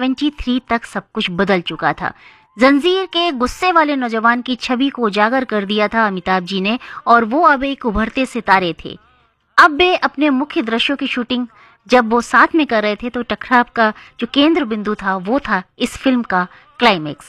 1973 तक सब कुछ बदल चुका था। जंजीर के गुस्से वाले नौजवान की छवि को उजागर कर दिया था अमिताभ जी ने, और वो अब एक उभरते सितारे थे। अब वे अपने मुख्य दृश्यों की शूटिंग जब वो साथ में कर रहे थे तो टकराव का जो केंद्र बिंदु था वो था इस फिल्म का क्लाइमेक्स।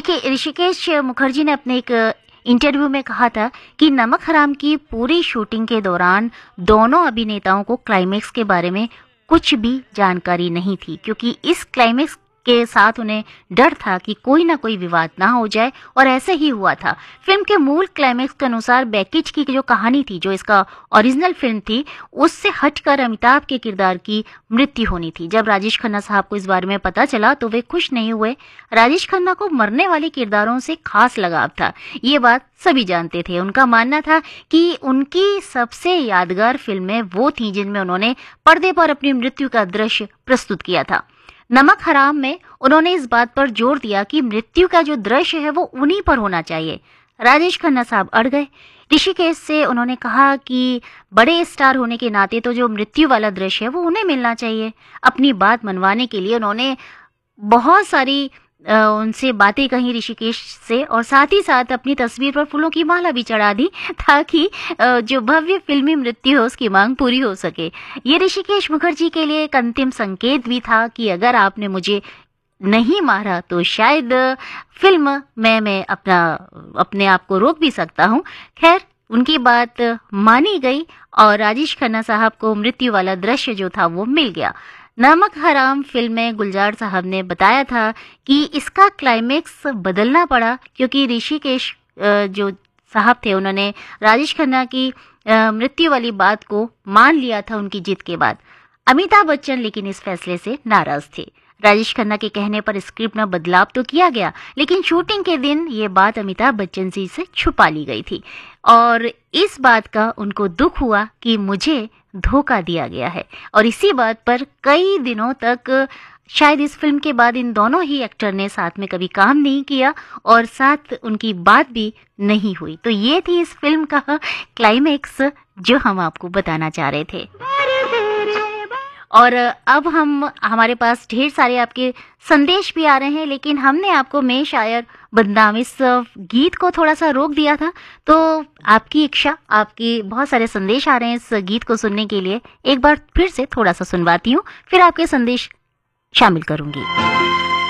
ऋषिकेश मुखर्जी ने अपने एक इंटरव्यू में कहा था कि नमक हराम की पूरी शूटिंग के दौरान दोनों अभिनेताओं को क्लाइमेक्स के बारे में कुछ भी जानकारी नहीं थी, क्योंकि इस क्लाइमेक्स के साथ उन्हें डर था कि कोई ना कोई विवाद ना हो जाए, और ऐसे ही हुआ था। फिल्म के मूल क्लाइमेक्स के अनुसार बेकिच की जो कहानी थी, जो इसका ओरिजिनल फिल्म थी, उससे हटकर अमिताभ के किरदार की मृत्यु होनी थी। जब राजेश खन्ना साहब को इस बारे में पता चला तो वे खुश नहीं हुए। राजेश खन्ना को मरने वाले किरदारों से खास लगाव था, ये बात सभी जानते थे। उनका मानना था कि उनकी सबसे यादगार फिल्में वो थीं जिनमें उन्होंने पर्दे पर अपनी मृत्यु का दृश्य प्रस्तुत किया था। नमक हराम में उन्होंने इस बात पर जोर दिया कि मृत्यु का जो दृश्य है वो उन्हीं पर होना चाहिए। राजेश खन्ना साहब अड़ गए। ऋषिकेश से उन्होंने कहा कि बड़े स्टार होने के नाते तो जो मृत्यु वाला दृश्य है वो उन्हें मिलना चाहिए। अपनी बात मनवाने के लिए उन्होंने बहुत सारी उनसे बातें कही ऋषिकेश से, और साथ ही साथ अपनी तस्वीर पर फूलों की माला भी चढ़ा दी ताकि जो भव्य फिल्मी मृत्यु है उसकी मांग पूरी हो सके। ये ऋषिकेश मुखर्जी के लिए एक अंतिम संकेत भी था कि अगर आपने मुझे नहीं मारा तो शायद फिल्म में मैं अपने आप को रोक भी सकता हूँ। खैर, उनकी बात मानी गई और राजेश खन्ना साहब को मृत्यु वाला दृश्य जो था वो मिल गया। नमक हराम फिल्म में गुलजार साहब ने बताया था कि इसका क्लाइमेक्स बदलना पड़ा क्योंकि ऋषिकेश जो साहब थे उन्होंने राजेश खन्ना की मृत्यु वाली बात को मान लिया था उनकी जीत के बाद। अमिताभ बच्चन लेकिन इस फैसले से नाराज थे। राजेश खन्ना के कहने पर स्क्रिप्ट में बदलाव तो किया गया, लेकिन शूटिंग के दिन ये बात अमिताभ बच्चन जी से छुपा ली गई थी और इस बात का उनको दुख हुआ कि मुझे धोखा दिया गया है। और इसी बात पर कई दिनों तक शायद इस फिल्म के बाद इन दोनों ही एक्टर ने साथ में कभी काम नहीं किया और साथ उनकी बात भी नहीं हुई। तो ये थी इस फिल्म का क्लाइमेक्स जो हम आपको बताना चाह रहे थे। और अब हमारे पास ढेर सारे आपके संदेश भी आ रहे हैं, लेकिन हमने आपको मैं शायर बदनाम इस गीत को थोड़ा सा रोक दिया था। तो आपकी इच्छा, आपके बहुत सारे संदेश आ रहे हैं इस गीत को सुनने के लिए। एक बार फिर से थोड़ा सा सुनवाती हूँ, फिर आपके संदेश शामिल करूंगी।